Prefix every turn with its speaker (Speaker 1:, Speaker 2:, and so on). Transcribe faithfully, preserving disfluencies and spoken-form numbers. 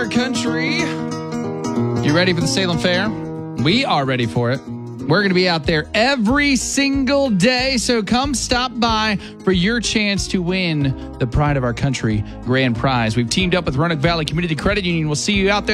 Speaker 1: Our country. You ready for the Salem Fair? We are ready for it. We're going to be out there every single day, so come stop by for your chance to win the Pride of Our Country grand prize. We've teamed up with Roanoke Valley Community Credit Union. We'll see you out there.